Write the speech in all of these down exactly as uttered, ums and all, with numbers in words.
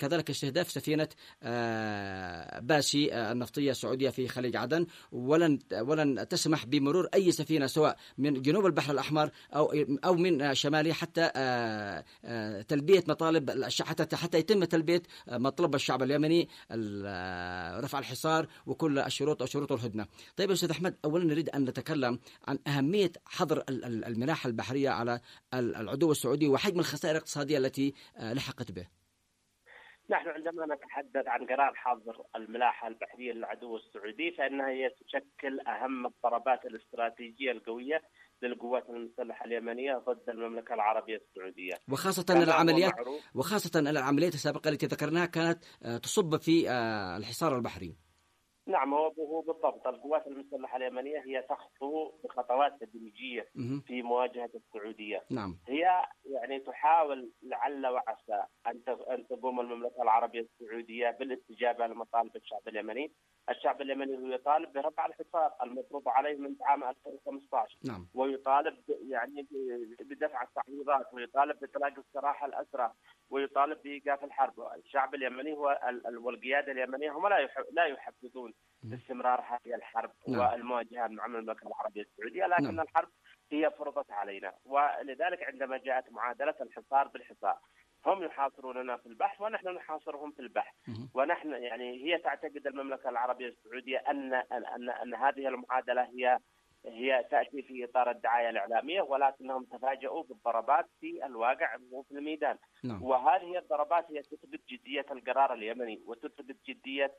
كذلك استهداف سفينة باشي النفطية السعودية في خليج عدن، ولن ولن تسمح بمرور أي سفينة سواء من جنوب البحر الأحمر أو أو من شماله حتى تلبية مطالب حتى حتى يتم تلبية مطلب الشعب اليمني رفع الحصار وكل الشروط أو شروط الهدنة. طيب أستاذ أحمد، أولا نريد أن نتكلم عن أهمية حظر الملاحة البحرية على العدو السعودي وحجم الخسائر الاقتصادية التي لحقت به. نحن عندما نتحدث عن قرار حظر الملاحة البحرية للعدو السعودي فإنها هي تشكل أهم الضربات الاستراتيجية القوية للقوات المسلحة اليمنية ضد المملكة العربية السعودية، وخاصة العمليات وخاصة العمليات السابقة التي ذكرناها كانت تصب في الحصار البحري. نعم، هو بالضبط. القوات المسلحة اليمنية هي تخطو بخطوات تدريجية في مواجهة السعودية. نعم. هي يعني تحاول لعل وعسى أن تقوم المملكة العربية السعودية بالاستجابة لمطالب الشعب اليمني. الشعب اليمني يطالب برفع الحصار المفروض عليه من عام ألفين وخمسة عشر، نعم. ويطالب يعني بدفع التعويضات، ويطالب بإطلاق السراح الأسرى، ويطالب بإيقاف الحرب. الشعب اليمني هو والقيادة اليمنية هم لا لا يحفزون باستمرار هذه الحرب، نعم. والمواجهة مع المملكة العربية السعودية، لكن نعم. الحرب هي فرضت علينا، ولذلك عندما جاءت معادلة الحصار بالحصار هم يحاصروننا في البحر ونحن نحاصرهم في البحر. ونحن يعني هي تعتقد المملكة العربية السعودية أن أن أن هذه المعادلة هي هي تأتي في إطار الدعاية الإعلامية، ولكنهم تفاجؤوا بالضربات في الواقع وفي الميدان. نعم. وهذه الضربات هي تثبت جدية القرار اليمني وتثبت جدية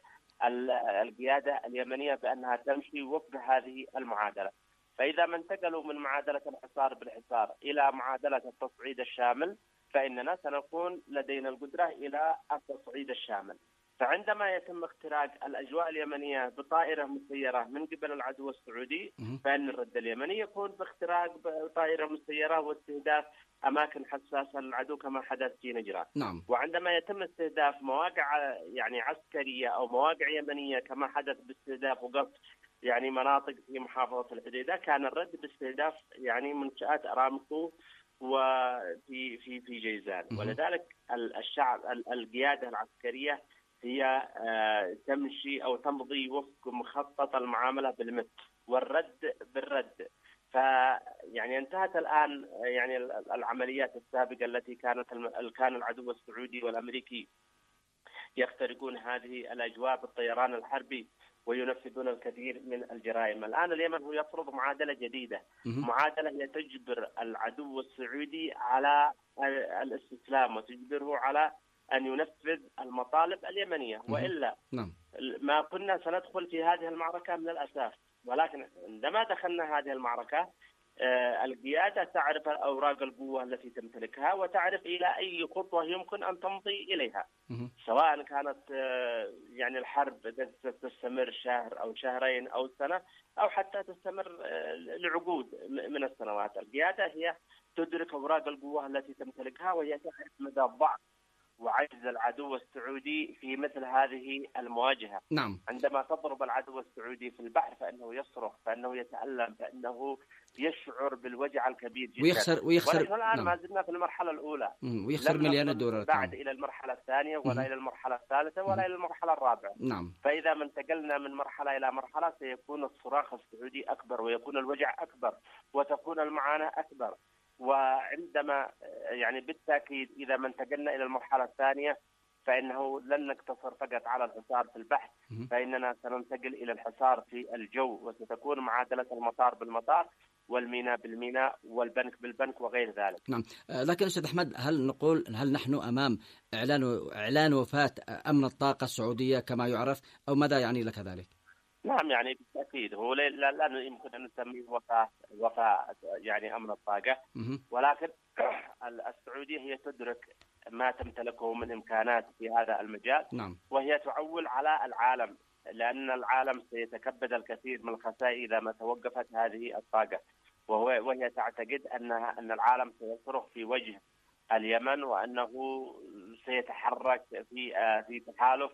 القيادة اليمنية بأنها تمشي وفق هذه المعادلة. فإذا ما انتقلوا من معادلة الحصار بالحصار إلى معادلة التصعيد الشامل فإننا سنكون لدينا القدرة إلى التصعيد الشامل. فعندما يتم اختراق الأجواء اليمنية بطائرة مسيرة من قبل العدو السعودي فإن الرد اليمني يكون باختراق بطائرة مسيرة واستهداف أماكن حساسة للعدو كما حدث في نجران. نعم. وعندما يتم استهداف مواقع يعني عسكرية أو مواقع يمنية كما حدث باستهداف وقف يعني مناطق في محافظة الحديدة، كان الرد باستهداف يعني منشآت أرامكو وفي في في جيزان. ولذلك الشعب القيادة العسكرية هي تمشي أو تمضي وفق مخطط المعاملة بالمثل والرد بالرد. فيعني انتهت الآن يعني العمليات السابقة التي كانت كان العدو السعودي والأمريكي يخترقون هذه الأجواء بالطيران الحربي وينفذون الكثير من الجرائم. الآن اليمن هو يفرض معادلة جديدة، معادلة هي تجبر العدو السعودي على الاستسلام وتجبره على أن ينفذ المطالب اليمنية، وإلا نعم. ما كنا سندخل في هذه المعركة من الأساس. ولكن عندما دخلنا هذه المعركة آه القيادة تعرف أوراق القوة التي تمتلكها وتعرف إلى أي خطوة يمكن أن تمضي إليها، سواء كانت آه يعني الحرب تستمر شهر أو شهرين أو سنة أو حتى تستمر آه لعقود من السنوات. القيادة هي تدرك أوراق القوة التي تمتلكها وهي تعرف مدى الضعف وعجز العدو السعودي في مثل هذه المواجهة. نعم. عندما تضرب العدو السعودي في البحر فإنه يصرخ، فإنه يتألم، فإنه يشعر بالوجع الكبير جدا. ويخسر ويخسر ونحن الآن نعم. ما زلنا في المرحلة الأولى، ويخسر مليون الدولار بعد إلى المرحلة الثانية ولا مم. إلى المرحلة الثالثة ولا مم. إلى المرحلة الرابعة. نعم. فإذا ما انتقلنا من مرحلة إلى مرحلة سيكون الصراخ السعودي أكبر ويكون الوجع أكبر وتكون المعاناة أكبر. وعندما يعني بالتأكيد إذا ما انتقلنا إلى المرحلة الثانية فإنه لن نقتصر فقط على الحصار في البحر، فإننا سننتقل إلى الحصار في الجو، وستكون معادلة المطار بالمطار والميناء بالميناء والبنك بالبنك وغير ذلك. نعم. لكن أستاذ أحمد، هل نقول هل نحن أمام إعلان إعلان وفاة أمن الطاقة السعودية كما يعرف، أو ماذا يعني لك ذلك؟ نعم، يعني بالتأكيد هو لا, لا يمكن أن نسميه وفاة وفاة يعني أمن الطاقة، ولكن السعودية هي تدرك ما تمتلكه من إمكانات في هذا المجال. نعم. وهي تعول على العالم، لأن العالم سيتكبد الكثير من الخسائر إذا ما توقفت هذه الطاقة، وهو وهي تعتقد أنها أن العالم سيصرخ في وجه اليمن وأنه سيتحرك في في تحالف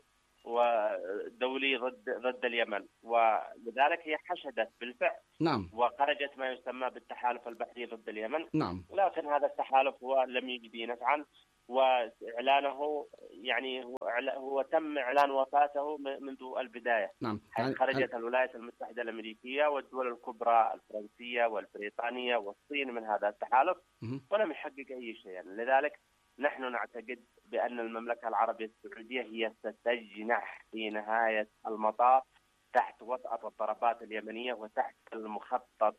ودولي ضد ضد اليمن، ولذلك هي حشدت بالفعل. نعم. وخرجت ما يسمى بالتحالف البحري ضد اليمن. نعم. لكن هذا التحالف هو لم يجدي نفعا، وإعلانه يعني هو, هو تم إعلان وفاته منذ البداية. نعم. حيث خرجت الولايات المتحدة الأمريكية والدول الكبرى الفرنسية والبريطانية والصين من هذا التحالف ولم يحقق أي شيء. يعني لذلك نحن نعتقد بأن المملكة العربية السعودية هي ستجنح في نهاية المطاف تحت وطأة الضربات اليمنية وتحت المخطط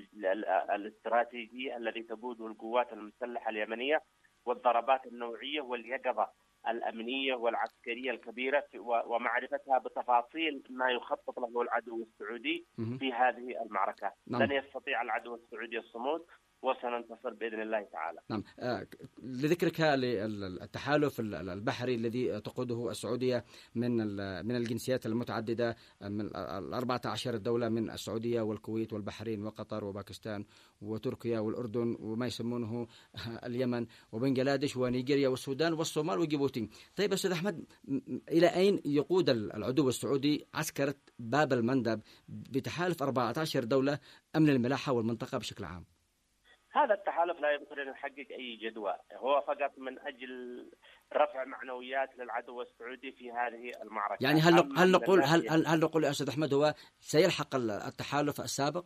الاستراتيجي الذي تقوده القوات المسلحة اليمنية والضربات النوعية واليقظة الأمنية والعسكرية الكبيرة ومعرفتها بتفاصيل ما يخطط له العدو السعودي في هذه المعركة. نعم. لن يستطيع العدو السعودي الصمود وسننتصر بإذن الله تعالى. نعم. آه لذكرك للتحالف البحري الذي تقوده السعودية من من الجنسيات المتعددة من الأربعة عشر دولة من السعودية والكويت والبحرين وقطر وباكستان وتركيا والأردن وما يسمونه اليمن وبنغلاديش ونيجيريا والسودان والصومال وجيبوتي. طيب أستاذ أحمد، إلى أين يقود العدو السعودي عسكرة باب المندب بتحالف أربعة عشر دولة أمن الملاحة والمنطقة بشكل عام؟ هذا التحالف لا يمكن أن يحقق أي جدوى، هو فقط من أجل رفع معنويات للعدو السعودي في هذه المعركة. يعني هل هل نقول هل هل, هل نقول يا أستاذ أحمد هو سيلحق التحالف السابق؟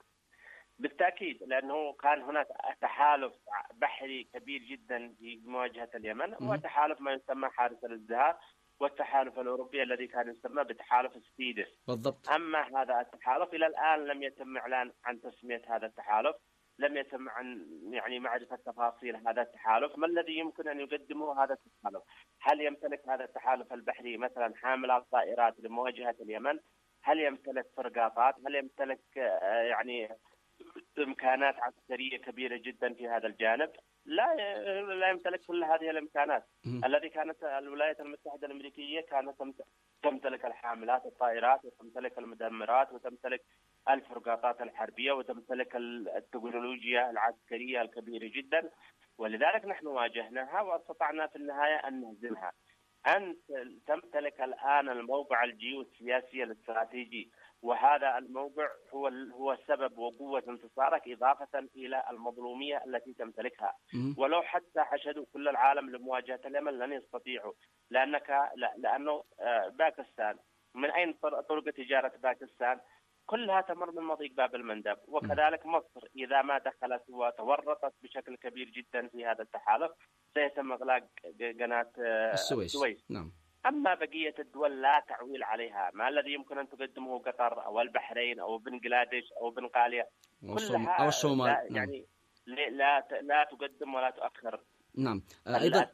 بالتأكيد، لأنه كان هناك تحالف بحري كبير جدا في مواجهة اليمن وتحالف ما يسمى حارس الازدهار والتحالف الأوروبي الذي كان يسمى بتحالف ستيدس. بالضبط. أما هذا التحالف إلى الآن لم يتم إعلان عن تسمية هذا التحالف، لم يتم عن يعني معرفة تفاصيل هذا التحالف. ما الذي يمكن أن يقدمه هذا التحالف؟ هل يمتلك هذا التحالف البحري مثلا حاملات طائرات لمواجهة اليمن؟ هل يمتلك فرقاطات؟ هل يمتلك يعني إمكانات عسكرية كبيرة جدا في هذا الجانب؟ لا لا يمتلك كل هذه الإمكانات. الذي كانت الولايات المتحدة الأمريكية كانت تمتلك الحاملات الطائرات وتمتلك المدمرات وتمتلك الفرقاطات الحربية وتمتلك التكنولوجيا العسكرية الكبيرة جدا، ولذلك نحن واجهناها واستطعنا في النهاية أن نهزمها. أن تمتلك الآن الموقع الجيوسياسي الاستراتيجي، وهذا الموقع هو هو السبب وقوة انتصارك إضافة إلى المظلومية التي تمتلكها. ولو حتى حشدوا كل العالم لمواجهة اليمن لن يستطيعوا، لأنك لأنه باكستان، من أين طرق تجارة باكستان؟ كلها تمر من مضيق باب المندب. وكذلك مصر إذا ما دخلت وتورطت بشكل كبير جدا في هذا التحالف سيتم إغلاق قناة السويس. السويس. نعم. أما بقية الدول لا تعويل عليها. ما الذي يمكن أن تقدمه قطر أو البحرين أو بنغلاديش أو بنغاليا كلها أو الصومال لا يعني نعم. لا لا تقدم ولا تؤخر. نعم. أيضا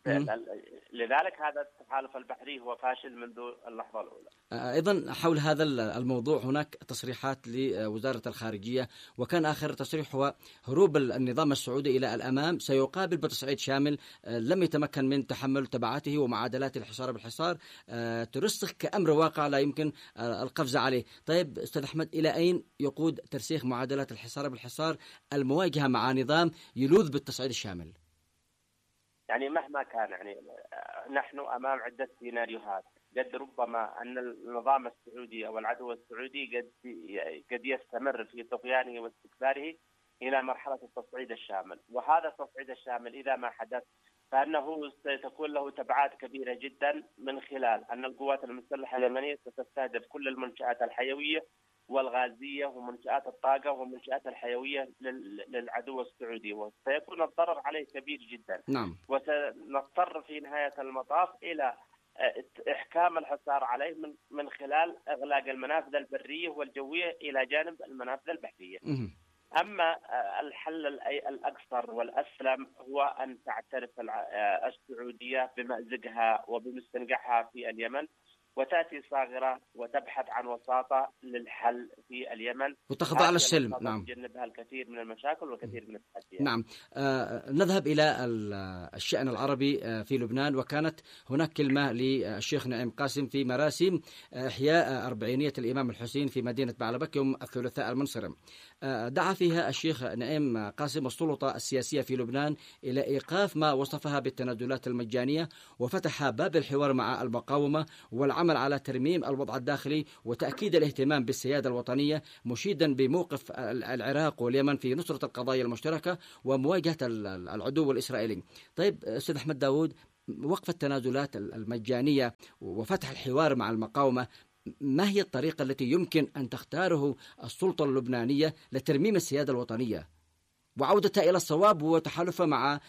لذلك هذا التحالف البحري هو فاشل منذ اللحظة الأولى. أيضا حول هذا الموضوع هناك تصريحات لوزارة الخارجية، وكان آخر تصريح هو هروب النظام السعودي إلى الأمام سيقابل بتصعيد شامل لم يتمكن من تحمل تبعاته ومعادلات الحصار بالحصار ترسخ كأمر واقع لا يمكن القفز عليه. طيب أستاذ أحمد، إلى أين يقود ترسيخ معادلات الحصار بالحصار المواجهة مع نظام يلوذ بالتصعيد الشامل؟ يعني مهما كان، يعني نحن أمام عدة سيناريوهات. قد ربما أن النظام السعودي أو العدو السعودي قد قد يستمر في طغيانه واستكباره إلى مرحلة التصعيد الشامل، وهذا التصعيد الشامل إذا ما حدث فإنه ستكون له تبعات كبيرة جدا، من خلال أن القوات المسلحة اليمنية ستستهدف كل المنشآت الحيوية والغازية ومنشآت الطاقة ومنشآت الحيوية للعدو السعودي، وسيكون الضرر عليه كبير جدا. نعم. وسنضطر في نهاية المطاف إلى إحكام الحصار عليه من من خلال إغلاق المنافذ البرية والجوية إلى جانب المنافذ البحرية. أما الحل الأقصر والأسلم هو أن تعترف السعودية بمأزقها وبمستنقعها في اليمن وتأتي صاغرة وتبحث عن وساطة للحل في اليمن وتخضع للسلم. نعم. تجنبها الكثير من المشاكل والكثير من التحديات. نعم. آه نذهب إلى الشأن العربي آه في لبنان، وكانت هناك كلمة للشيخ نعيم قاسم في مراسم إحياء أربعينية الإمام الحسين في مدينة بعلبك يوم الثلاثاء المنصرم. دعا فيها الشيخ نعيم قاسم السلطة السياسية في لبنان إلى إيقاف ما وصفها بالتنازلات المجانية، وفتح باب الحوار مع المقاومة والعمل على ترميم الوضع الداخلي وتأكيد الاهتمام بالسيادة الوطنية، مشيدا بموقف العراق واليمن في نصرة القضايا المشتركة ومواجهة العدو الإسرائيلي. طيب أستاذ أحمد داود، وقف التنازلات المجانية وفتح الحوار مع المقاومة، ما هي الطريقة التي يمكن أن تختاره السلطة اللبنانية لترميم السيادة الوطنية وعودتها إلى الصواب وتحالفها مع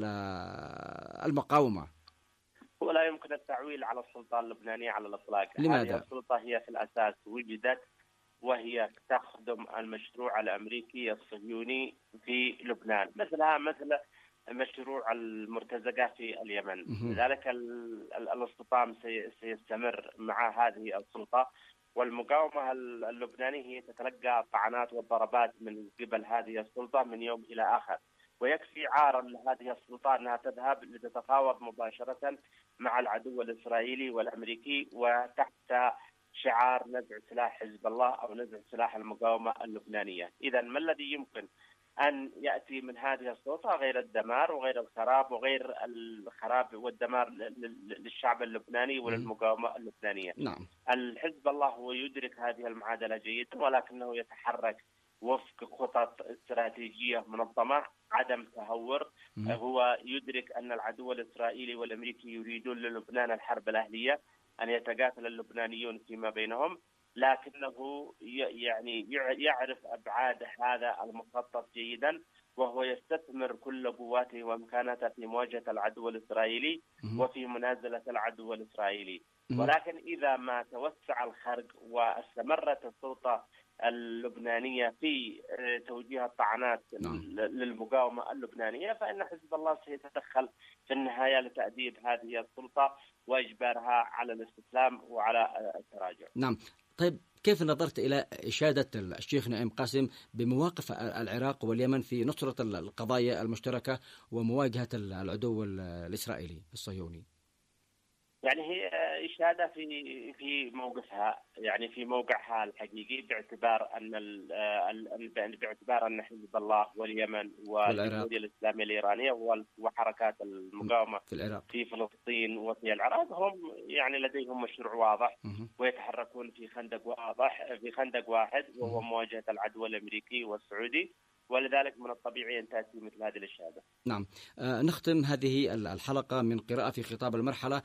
المقاومة؟ ولا يمكن التعويل على السلطة اللبنانية على الإطلاق. لماذا؟ هذه السلطة هي في الأساس وجدت وهي تخدم المشروع الأمريكي الصهيوني في لبنان، مثلها مثل مشروع المرتزقة في اليمن. لذلك الاصطدام سيستمر مع هذه السلطة، والمقاومة اللبنانية هي تتلقى الطعنات والضربات من قبل هذه السلطة من يوم إلى آخر، ويكفي عارا لهذه السلطة أنها تذهب لتتفاوض مباشرة مع العدو الإسرائيلي والأمريكي وتحت شعار نزع سلاح حزب الله أو نزع سلاح المقاومة اللبنانية. إذا ما الذي يمكن أن يأتي من هذه السلطة غير الدمار وغير الخراب وغير الخراب والدمار للشعب اللبناني وللمقاومة اللبنانية؟ نعم. الحزب الله هو يدرك هذه المعادلة جيدا، ولكنه يتحرك وفق خطط استراتيجية منظمة، عدم تهور. هو يدرك أن العدو الإسرائيلي والأمريكي يريدون للبنان الحرب الأهلية، أن يتقاتل اللبنانيون فيما بينهم، لكنه يعني يعرف أبعاد هذا المخطط جيدا، وهو يستثمر كل قواته وإمكاناته في مواجهة العدو الإسرائيلي وفي منازلة العدو الإسرائيلي. ولكن إذا ما توسع الخرق واستمرت السلطة اللبنانية في توجيه الطعنات للمقاومة اللبنانية، فإن حزب الله سيتدخل في النهاية لتأديب هذه السلطة وإجبارها على الاستسلام وعلى التراجع. نعم. طيب كيف نظرت إلى إشادة الشيخ نعيم قاسم بمواقف العراق واليمن في نصرة القضايا المشتركة ومواجهة العدو الإسرائيلي الصهيوني؟ يعني هي إشادة في في موقفها، يعني في موقعها الحقيقي، باعتبار أن باعتبار أن حزب الله واليمن والجمهورية الإسلامية الإيرانية وحركات المقاومة في العراق في فلسطين وفي العراق هم يعني لديهم مشروع واضح ويتحركون في خندق واضح في خندق واحد، وهو مواجهة العدو الأمريكي والسعودي، ولذلك من الطبيعي أن تأتي مثل هذه الإشادة. نعم. آه نختم هذه الحلقة من قراءة في خطاب المرحلة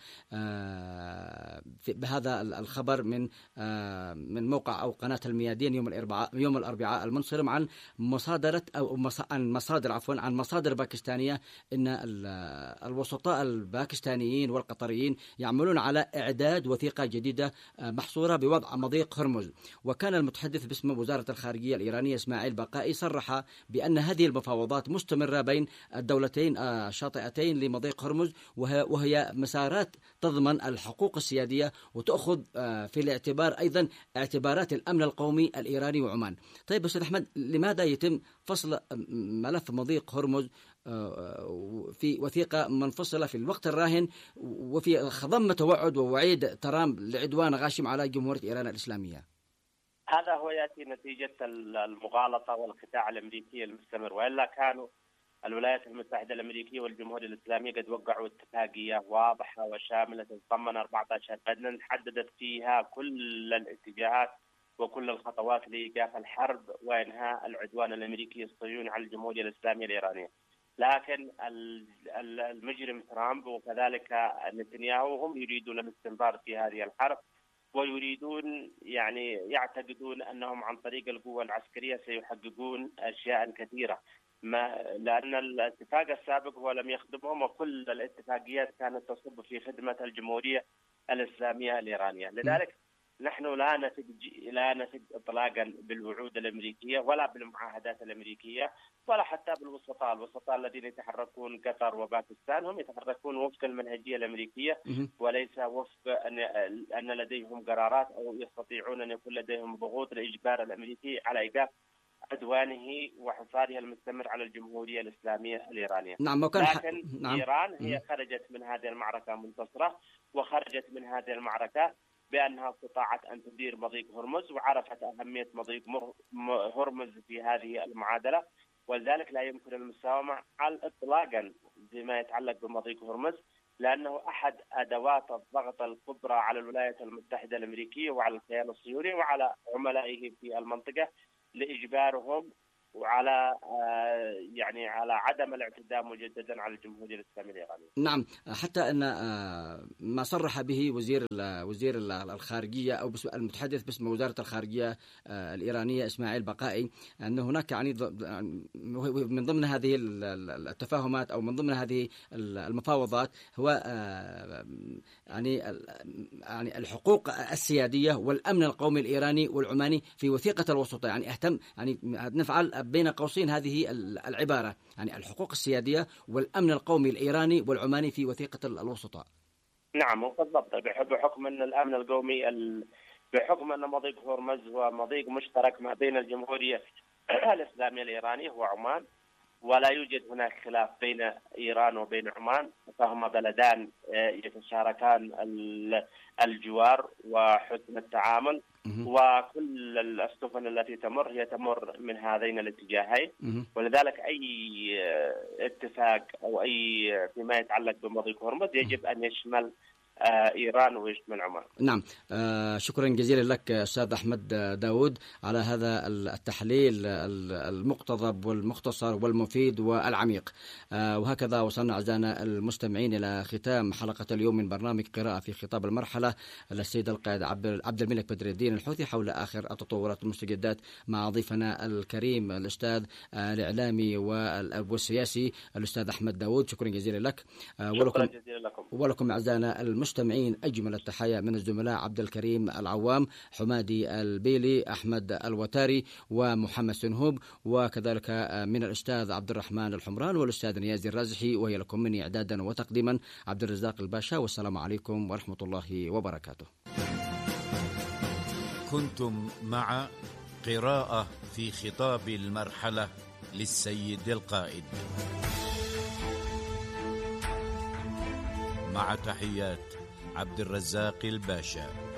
آه بهذا الخبر من آه من موقع أو قناة الميادين يوم الأربعاء يوم الأربعاء المنصرم عن مصادرة أو عن مصادر عفوا عن مصادر باكستانية إن الوسطاء الباكستانيين والقطريين يعملون على إعداد وثيقة جديدة محصورة بوضع مضيق هرمز. وكان المتحدث باسم وزارة الخارجية الإيرانية إسماعيل باقائي صرح بأن هذه المفاوضات مستمرة بين الدولتين الشاطئتين لمضيق هرمز، وهي مسارات تضمن الحقوق السيادية وتأخذ في الاعتبار أيضا اعتبارات الأمن القومي الإيراني وعمان. طيب أستاذ أحمد، لماذا يتم فصل ملف مضيق هرمز في وثيقة منفصلة في الوقت الراهن وفي خضم توعد ووعيد ترامب لعدوان غاشم على جمهورية إيران الإسلامية؟ هذا هو يأتي نتيجة المغالطة والخداع الأمريكي المستمر، وإلا كانوا الولايات المتحدة الأمريكية والجمهورية الإسلامية قد وقعوا اتفاقية واضحة وشاملة تتضمن أربعة عشر بند حددت فيها كل الاتجاهات وكل الخطوات لإيقاف الحرب وإنهاء العدوان الأمريكي الصهيوني على الجمهورية الإسلامية الإيرانية. لكن المجرم ترامب وكذلك نتنياهو هم يريدون الاستمرار في هذه الحرب، ويريدون يعني يعتقدون أنهم عن طريق القوة العسكرية سيحققون أشياء كثيرة، ما لأن الاتفاق السابق هو لم يخدمهم، وكل الاتفاقيات كانت تصب في خدمة الجمهورية الإسلامية الإيرانية. لذلك نحن لا نثق لا نثق إطلاقا بالوعود الأمريكية ولا بالمعاهدات الأمريكية ولا حتى بالوسطاء الوسطاء الذين يتحركون قطر وباكستان، هم يتحركون وفق المنهجية الأمريكية وليس وفق أن أن لديهم قرارات أو يستطيعون أن يكون لديهم ضغوط لإجبار الأمريكي على إيقاف عدوانه وحصاره المستمر على الجمهورية الإسلامية الإيرانية. نعم. لكن ح... نعم. إيران هي خرجت من هذه المعركة منتصرة، وخرجت من هذه المعركة بأنها استطاعت أن تدير مضيق هرمز، وعرفت أهمية مضيق هرمز في هذه المعادلة، ولذلك لا يمكن المساومة على إطلاقا بما يتعلق بمضيق هرمز، لأنه أحد أدوات الضغط الكبرى على الولايات المتحدة الأمريكية وعلى الكيان الصهيوني وعلى عملائه في المنطقة لإجبارهم وعلى يعني على عدم الاعتداء مجددا على الجمهورية الإسلامية الإيرانية. نعم، حتى أن ما صرح به وزير وزير الخارجية أو المتحدث باسم وزارة الخارجية الإيرانية إسماعيل بقائي أن هناك يعني من ضمن هذه التفاهمات أو من ضمن هذه المفاوضات هو يعني يعني الحقوق السيادية والأمن القومي الإيراني والعماني في وثيقة الوسطاء. يعني اهتم يعني نفعل بين قوسين هذه العبارة، يعني الحقوق السيادية والأمن القومي الإيراني والعماني في وثيقة الوسطاء. نعم بالضبط، بحكم أن الأمن القومي ال... بحكم أن مضيق هرمز هو مضيق مشترك ما بين الجمهورية الإسلامية الإيرانية وعمان، ولا يوجد هناك خلاف بين إيران وبين عمان، فهما بلدان يتشاركان الجوار وحسن التعامل، وكل السفن التي تمر هي تمر من هذين الاتجاهين، ولذلك أي اتفاق أو أي فيما يتعلق بمضيق هرمز يجب أن يشمل إيران ويشمل عمان. نعم، آه شكرا جزيلا لك أستاذ أحمد داود على هذا التحليل المقتضب والمختصر والمفيد والعميق. آه وهكذا وصلنا أعزائنا المستمعين إلى ختام حلقة اليوم من برنامج قراءة في خطاب المرحلة للسيد القائد عبد الملك بدر الدين الحوثي حول آخر التطورات والمستجدات مع ضيفنا الكريم الأستاذ الإعلامي والسياسي الأستاذ أحمد داود. شكرا جزيلا لك. آه شكرا جزيلا لكم ولكم أعزائنا المستمعين أجمل التحايا من الزملاء عبد الكريم العوام، حمادي البيلي، أحمد الوتاري، ومحمد سنهوب، وكذلك من الأستاذ عبد الرحمن الحمران والأستاذ نيازي الرازحي، وهي لكم مني إعدادا وتقديما عبد الرزاق الباشا، والسلام عليكم ورحمة الله وبركاته. كنتم مع قراءة في خطاب المرحلة للسيد القائد، مع تحيات عبد الرزاق الباشا.